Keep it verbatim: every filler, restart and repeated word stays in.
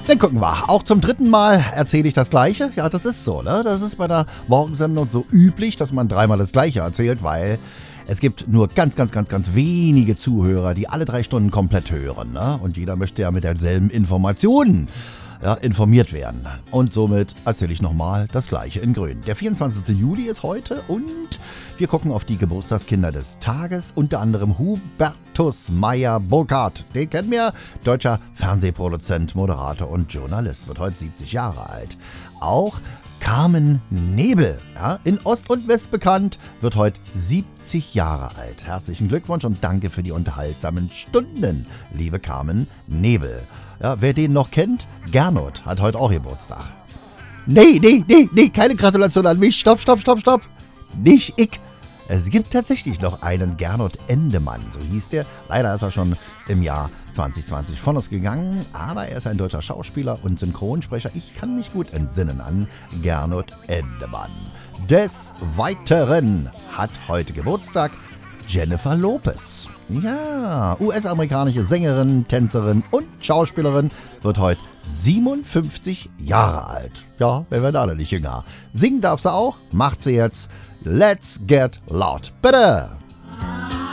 Dann gucken wir. Auch zum dritten Mal erzähle ich das Gleiche. Ja, das ist so, ne? Das ist bei der Morgensendung so üblich, dass man dreimal das Gleiche erzählt, weil es gibt nur ganz, ganz, ganz, ganz wenige Zuhörer, die alle drei Stunden komplett hören, ne? Und jeder möchte ja mit derselben Informationen ja, informiert werden. Und somit erzähle ich nochmal das Gleiche in Grün. Der vierundzwanzigste Juli ist heute und wir gucken auf die Geburtstagskinder des Tages. Unter anderem Hubertus Meyer-Burkhardt. Den kennen wir. Deutscher Fernsehproduzent, Moderator und Journalist. Wird heute siebzig Jahre alt. Auch Carmen Nebel, ja, in Ost und West bekannt, wird heute siebzig Jahre alt. Herzlichen Glückwunsch und danke für die unterhaltsamen Stunden, liebe Carmen Nebel. Ja, wer den noch kennt, Gernot hat heute auch Geburtstag. Nee, nee, nee, nee, keine Gratulation an mich. Stopp, stopp, stopp, stopp. Nicht ich. Es gibt tatsächlich noch einen Gernot Endemann, so hieß der. Leider ist er schon im Jahr zwanzig zwanzig von uns gegangen, aber er ist ein deutscher Schauspieler und Synchronsprecher. Ich kann mich gut entsinnen an Gernot Endemann. Des Weiteren hat heute Geburtstag Jennifer Lopez. Ja, U S-amerikanische Sängerin, Tänzerin und Schauspielerin, wird heute siebenundfünfzig Jahre alt. Ja, wir werden alle nicht jünger. Singen darf sie auch, macht sie jetzt. Let's get loud. Bitte!